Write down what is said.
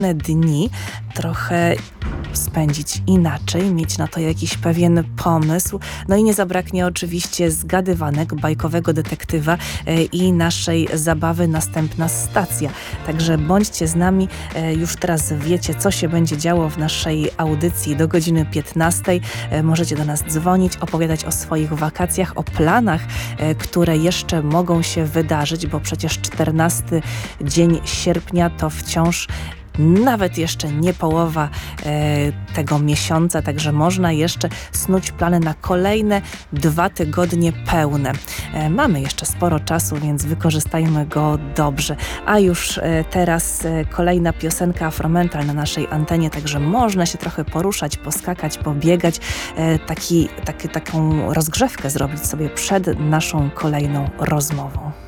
dni trochę spędzić inaczej, mieć na to jakiś pewien pomysł. No i nie zabraknie oczywiście zgadywanego, bajkowego detektywa i naszej zabawy Następna stacja. Także bądźcie z nami. Już teraz wiecie, co się będzie działo w naszej audycji do godziny 15. Możecie do nas dzwonić, opowiadać o swoich wakacjach, o planach, które jeszcze mogą się wydarzyć, bo przecież 14 dzień sierpnia to wciąż nawet jeszcze nie połowa tego miesiąca, także można jeszcze snuć plany na kolejne 2 tygodnie pełne. Mamy jeszcze sporo czasu, więc wykorzystajmy go dobrze. A już teraz kolejna piosenka Afromental na naszej antenie, także można się trochę poruszać, poskakać, pobiegać, taką rozgrzewkę zrobić sobie przed naszą kolejną rozmową.